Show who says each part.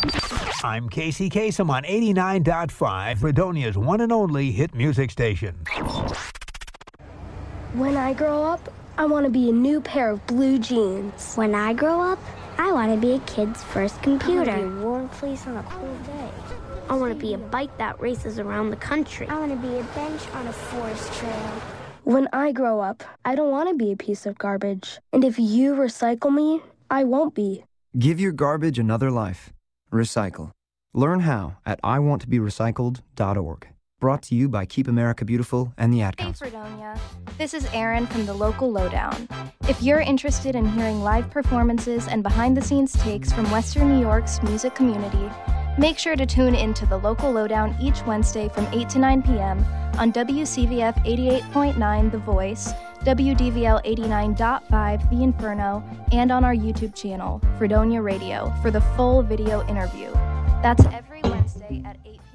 Speaker 1: I'm Casey Kasem on 89.5, Fredonia's one and only hit music station.
Speaker 2: When I grow up, I want to be a new pair of blue jeans.
Speaker 3: When I grow up, I want to be a kid's first computer.
Speaker 2: I want to be a warm place on a cool day.
Speaker 3: I want to be a bike that races around the country.
Speaker 4: I want to be a bench on a forest trail.
Speaker 2: When I grow up, I don't want to be a piece of garbage. And if you recycle me, I won't be.
Speaker 5: Give your garbage another life. Recycle. Learn how at iwanttoberecycled.org. Brought to you by Keep America Beautiful and the Ad
Speaker 6: Hey
Speaker 5: Council.
Speaker 6: Fredonia, this is Erin from the Local Lowdown. If you're interested in hearing live performances and behind-the-scenes takes from Western New York's music community, make sure to tune into the Local Lowdown each Wednesday from 8 to 9 p.m. on WCVF 88.9 The Voice, WDVL 89.5 The Inferno, and on our YouTube channel, Fredonia Radio, for the full video interview. That's every Wednesday at 8